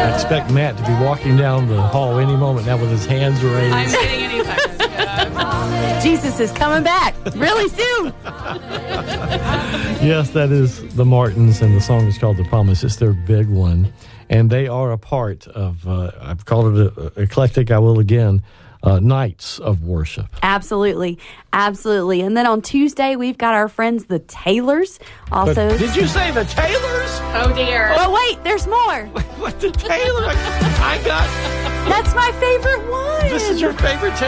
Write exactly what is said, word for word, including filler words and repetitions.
I expect Matt to be walking down the hall any moment now with his hands raised. I'm getting any second. Yeah. Jesus is coming back really soon. Yes, that is the Martins, and the song is called The Promise. It's their big one. And they are a part of, uh, I've called it a, a eclectic, I will again, uh, nights of worship. Absolutely. Absolutely. And then on Tuesday, we've got our friends, the Taylors. Also, But did you say the Taylors? Oh, dear. oh, wait, there's more. What, the Taylor? I got, That's my favorite one. this is your favorite Taylor?